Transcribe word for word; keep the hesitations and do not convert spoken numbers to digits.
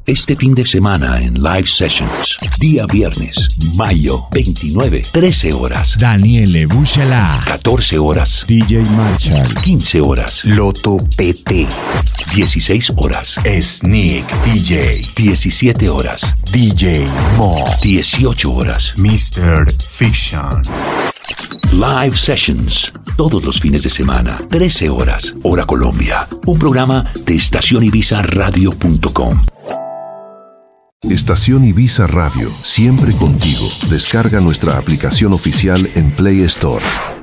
Este fin de semana en Live Sessions. Día viernes, mayo veintinueve, trece horas. Daniele Buchalá. catorce horas. D J Marshall. quince horas. Loto P T. dieciséis horas. Sneak D J. diecisiete horas. D J Mo. dieciocho horas. mister Fiction. Live Sessions. Todos los fines de semana. trece horas. Hora Colombia. Un programa de estación ibiza radio punto com. Estación Ibiza Radio, siempre contigo. Descarga nuestra aplicación oficial en Play Store.